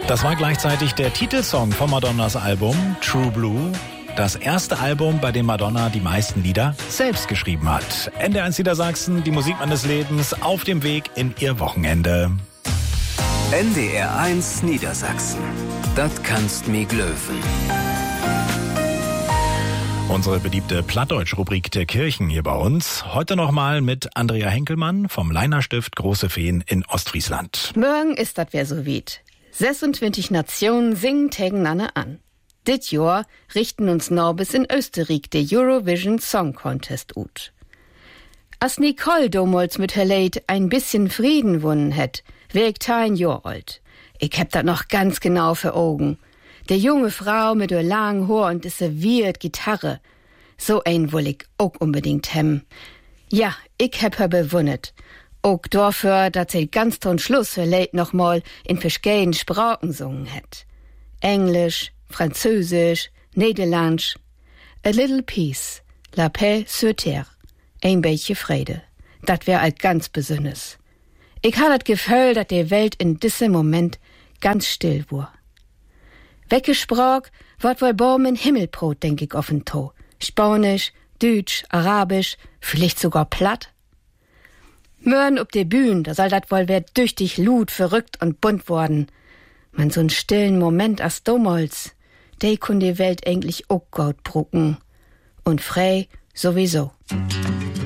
Das war gleichzeitig der Titelsong von Madonnas Album True Blue. Das erste Album, bei dem Madonna die meisten Lieder selbst geschrieben hat. NDR1 Niedersachsen, die Musik meines Lebens, auf dem Weg in ihr Wochenende. NDR1 Niedersachsen. Das kannst mi glöwen. Unsere beliebte Plattdeutsch-Rubrik der Kirchen hier bei uns. Heute nochmal mit Andrea Henkelmann vom Leinerstift Große Feen in Ostfriesland. Morgen ist das wer so weit. 26 Nationen singen tegeinander an. Dit Jahr richten uns noch bis in Österreich der Eurovision Song Contest ut. Als Nicole damals mit her Leid ein bisschen Frieden wunnen hätt, wär ich 10 Jahr alt. Ich hab dat noch ganz genau vor Augen. Der junge Frau mit der langen Haar und diese weird Gitarre. So ein will ich auch unbedingt hem. Ja, ich hab her bewunnet. Auch dafür, dass sie ganz zum Schluss vielleicht noch mal in verschiedenen Sprachen sungen hat. Englisch, Französisch, Niederländisch. A little peace, la paix sur terre. Ein bisschen Friede. Dat wär all ganz Besonnes. Ich ha das Gefühl, dass die Welt in diesem Moment ganz still war. Weggesprochen wird wohl Baum in Himmelbrot, denk ich auf den To. Spanisch, Deutsch, Arabisch, vielleicht sogar platt. Mörn ob der Bühne, da soll dat wohl wer tüchtig lud, verrückt und bunt worden. Man so'n stillen Moment as damals, der kun die Welt eigentlich auch gut brucken. Und frei sowieso.